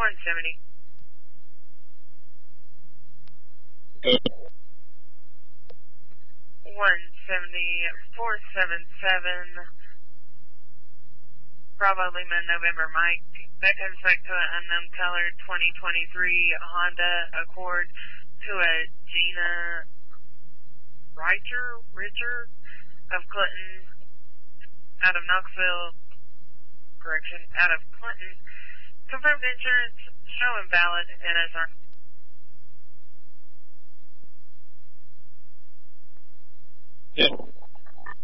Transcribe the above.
170. Okay. 170, 477, Bravo Lima, November Mike. That comes back to an unknown color, 2023 Honda Accord to a Gina Richer of Clinton, out of Knoxville, out of Clinton. Confirmed insurance, show invalid, NSR. Yeah.